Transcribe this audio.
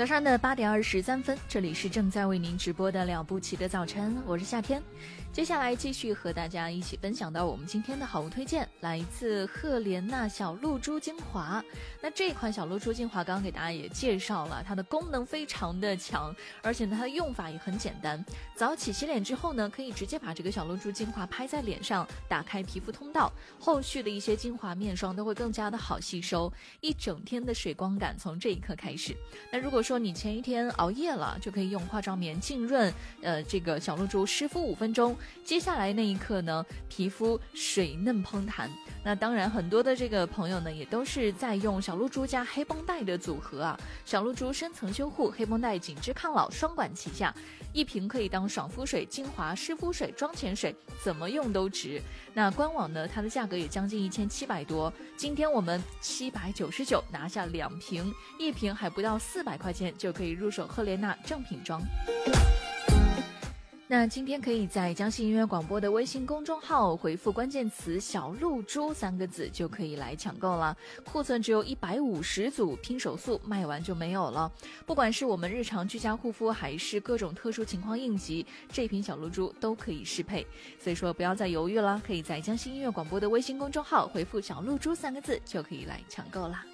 早上的8点23分，这里是正在为您直播的了不起的早晨，我是夏天。接下来继续和大家一起分享到我们今天的好物推荐，来自赫莲娜小露珠精华。那这款小露珠精华刚刚给大家也介绍了，它的功能非常的强，而且呢它的用法也很简单。早起洗脸之后呢，可以直接把这个小露珠精华拍在脸上，打开皮肤通道，后续的一些精华面霜都会更加的好吸收，一整天的水光感从这一刻开始。那如果说你前一天熬夜了，就可以用化妆棉浸润这个小露珠湿敷5分钟，接下来那一刻呢，皮肤水嫩嘭弹。那当然很多的这个朋友呢，也都是在用小露珠加黑绷带的组合啊。小露珠深层修护，黑绷带紧致抗老，双管齐下，一瓶可以当爽肤水、精华湿敷水、妆前水，怎么用都值。那官网呢，它的价格也将近1700多，今天我们799拿下2瓶，一瓶还不到400块钱就可以入手赫莲娜正品装。那今天可以在江西音乐广播的微信公众号回复关键词小露珠3个字就可以来抢购了，库存只有150组，拼手速，卖完就没有了。不管是我们日常居家护肤还是各种特殊情况应急，这瓶小露珠都可以适配，所以说不要再犹豫了，可以在江西音乐广播的微信公众号回复小露珠3个字就可以来抢购了。